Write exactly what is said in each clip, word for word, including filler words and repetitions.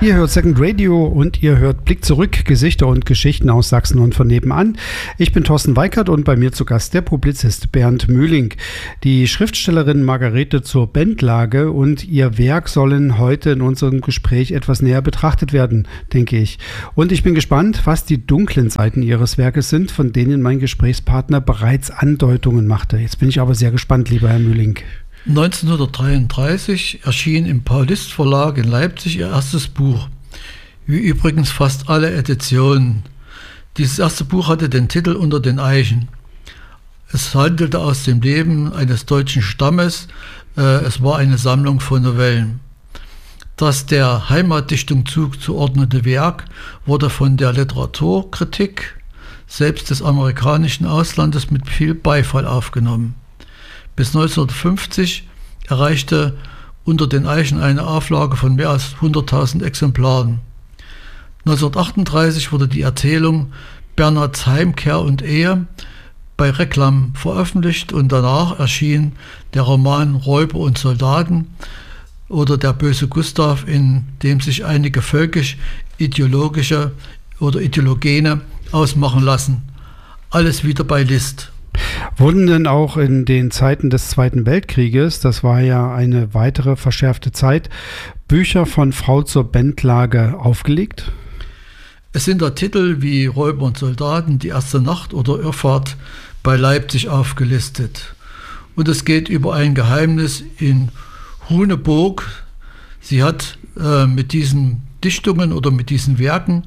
Ihr hört Second Radio und ihr hört Blick zurück, Gesichter und Geschichten aus Sachsen und von nebenan. Ich bin Thorsten Weikert und bei mir zu Gast der Publizist Bernd Mühling. Die Schriftstellerin Margarete zur Bendlage und ihr Werk sollen heute in unserem Gespräch etwas näher betrachtet werden, denke ich. Und ich bin gespannt, was die dunklen Seiten ihres Werkes sind, von denen mein Gesprächspartner bereits Andeutungen machte. Jetzt bin ich aber sehr gespannt, lieber Herr Mühling. neunzehnhundertdreiunddreißig erschien im Paulist Verlag in Leipzig ihr erstes Buch, wie übrigens fast alle Editionen. Dieses erste Buch hatte den Titel Unter den Eichen. Es handelte aus dem Leben eines deutschen Stammes, äh, es war eine Sammlung von Novellen. Das der Heimatdichtung zugeordnete Werk wurde von der Literaturkritik, selbst des amerikanischen Auslandes, mit viel Beifall aufgenommen. Bis neunzehnhundertfünfzig erreichte Unter den Eichen eine Auflage von mehr als hunderttausend Exemplaren. neunzehnhundertachtunddreißig wurde die Erzählung Bernhards Heimkehr und Ehe bei Reklam veröffentlicht und danach erschien der Roman Räuber und Soldaten oder Der böse Gustav, in dem sich einige völkisch-ideologische oder Ideologene ausmachen lassen. Alles wieder bei List. Wurden denn auch in den Zeiten des Zweiten Weltkrieges, das war ja eine weitere verschärfte Zeit, Bücher von Frau zur Bendlage aufgelegt? Es sind da Titel wie Räuber und Soldaten, Die erste Nacht oder Irrfahrt bei Leipzig aufgelistet. Und es geht über ein Geheimnis in Huneburg. Sie hat äh, mit diesen Dichtungen oder mit diesen Werken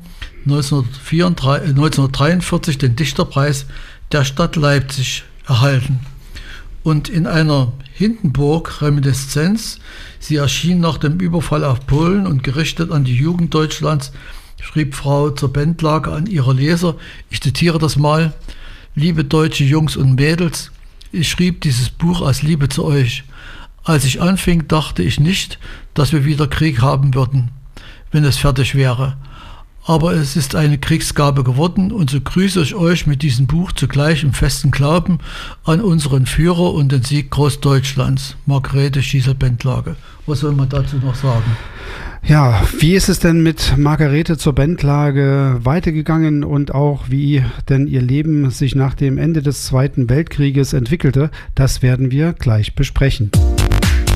neunzehnhundertdreiundvierzig den Dichterpreis der Stadt Leipzig erhalten. Und in einer Hindenburg-Reminiszenz, sie erschien nach dem Überfall auf Polen und gerichtet an die Jugend Deutschlands, schrieb Frau zur Bendlage an ihre Leser, ich zitiere das mal: Liebe deutsche Jungs und Mädels, ich schrieb dieses Buch aus Liebe zu euch. Als ich anfing, dachte ich nicht, dass wir wieder Krieg haben würden, wenn es fertig wäre. Aber es ist eine Kriegsgabe geworden und so grüße ich euch mit diesem Buch zugleich im festen Glauben an unseren Führer und den Sieg Großdeutschlands. Margarete Schiessel-Bendlage. Was soll man dazu noch sagen? Ja, wie ist es denn mit Margarete zur Bendlage weitergegangen und auch wie denn ihr Leben sich nach dem Ende des Zweiten Weltkrieges entwickelte, das werden wir gleich besprechen.